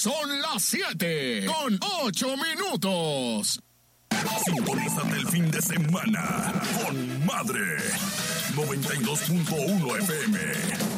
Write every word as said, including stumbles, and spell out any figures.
Son las siete con ocho minutos. Sintonízate el fin de semana con Madre noventa y dos punto uno F M.